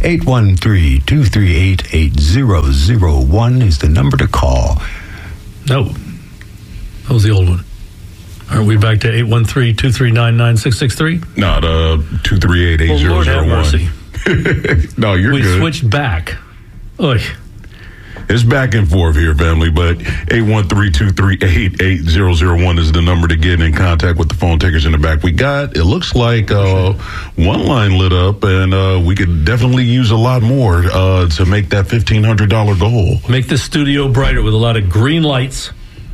813-238-8001 is the number to call. No, that was the old one. Aren't we back to 813-239-9663? No, the 238-8001. Well, Lord have mercy. No, you're good. We switched back. Oy. It's back and forth here, family, but 813-238-8001 is the number to get in contact with the phone takers in the back. It looks like one line lit up, and we could definitely use a lot more to make that $1,500 goal. Make the studio brighter with a lot of green lights.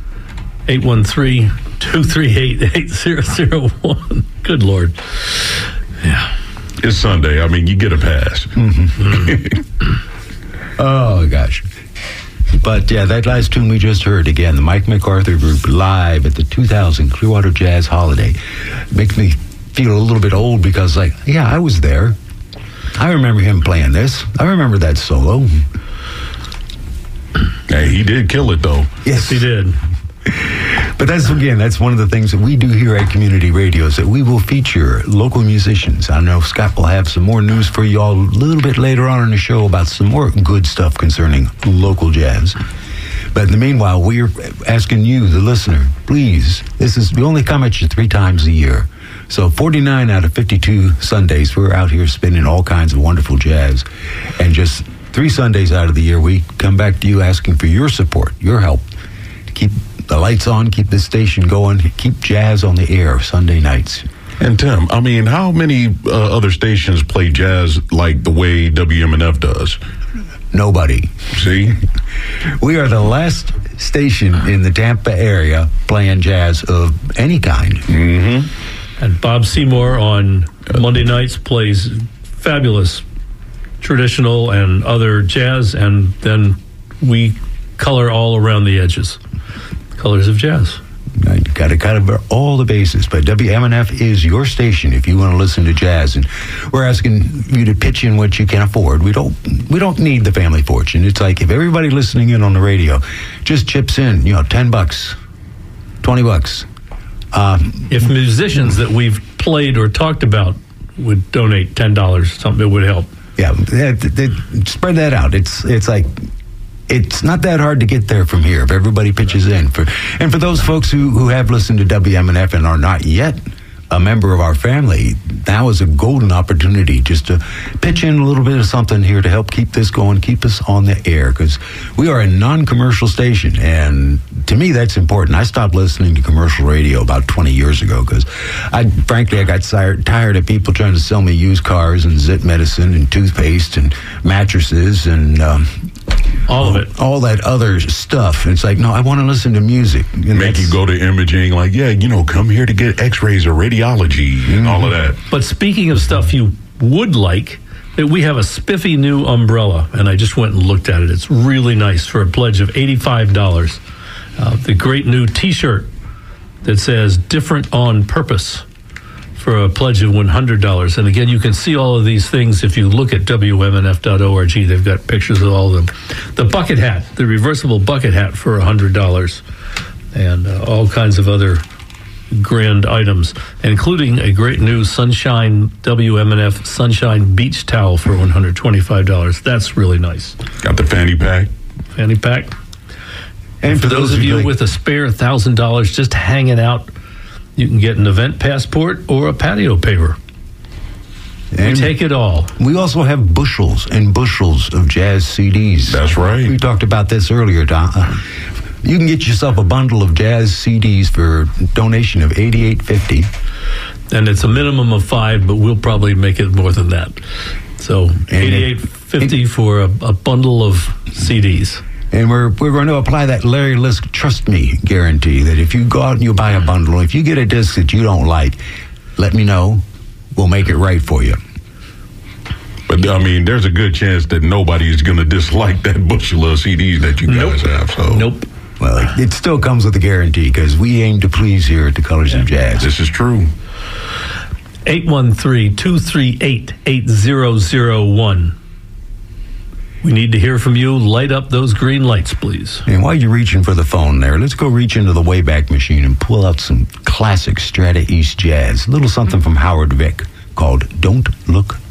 813-238-8001. Good Lord. Yeah. It's Sunday. I mean, you get a pass. Oh, gosh. But, yeah, that last tune we just heard, again, the Mike MacArthur Group live at the 2000 Clearwater Jazz Holiday. Makes me feel a little bit old because, I was there. I remember him playing this. I remember that solo. Hey, he did kill it, though. Yes, he did. But that's one of the things that we do here at Community Radio is that we will feature local musicians. I know Scott will have some more news for you all a little bit later on in the show about some more good stuff concerning local jazz. But in the meanwhile, we're asking you, the listener, please, we only come at you 3 times a year. So 49 out of 52 Sundays, we're out here spinning all kinds of wonderful jazz. And just 3 Sundays out of the year, we come back to you asking for your support, your help to keep the lights on, keep the station going, keep jazz on the air Sunday nights. And Tim, I mean, how many other stations play jazz like the way WMNF does? Nobody. See? We are the last station in the Tampa area playing jazz of any kind. Mm-hmm. And Bob Seymour on Monday nights plays fabulous traditional and other jazz, and then we color all around the edges. Colors of Jazz. I got to cover all the bases, but WMNF is your station if you want to listen to jazz, and we're asking you to pitch in what you can afford. We don't need the family fortune. It's like if everybody listening in on the radio just chips in, $10, $20. If musicians that we've played or talked about would donate $10, something that would help. Yeah, spread that out. It's like. It's not that hard to get there from here if everybody pitches in. For those folks who have listened to WMNF and are not yet a member of our family, now is a golden opportunity just to pitch in a little bit of something here to help keep this going, keep us on the air, because we are a non-commercial station, and to me that's important. I stopped listening to commercial radio about 20 years ago because I got tired of people trying to sell me used cars and zit medicine and toothpaste and mattresses and all of it, all that other stuff. It's like, no, I want to listen to music. And make you go to imaging, come here to get x-rays or radiology and all of that. But speaking of stuff you would like, we have a spiffy new umbrella, and I just went and looked at it. It's really nice for a pledge of $85. The great new T-shirt that says "Different on Purpose" for a pledge of $100. And again, you can see all of these things if you look at WMNF.org. They've got pictures of all of them. The bucket hat, the reversible bucket hat for $100, and all kinds of other grand items, including a great new Sunshine WMNF Sunshine Beach Towel for $125. That's really nice. Got the fanny pack. And for those of you with a spare $1,000 just hanging out, you can get an event passport or a patio paver. We take it all. We also have bushels and bushels of jazz CDs. That's right. We talked about this earlier, Don. You can get yourself a bundle of jazz CDs for a donation of $88.50. And it's a minimum of 5, but we'll probably make it more than that. So $88.50 for a bundle of CDs. And we're going to apply that Larry Lisk Trust Me guarantee that if you go out and you buy a bundle, if you get a disc that you don't like, let me know. We'll make it right for you. But, I mean, there's a good chance that nobody is going to dislike that bushel of CDs that you guys have. So. Nope. Well, it still comes with a guarantee because we aim to please here at the Colors of Jazz. This is true. 813-238-8001. We need to hear from you. Light up those green lights, please. And while you're reaching for the phone there, let's go reach into the Wayback Machine and pull out some classic Strata East jazz. A little something from Howard Vick called Don't Look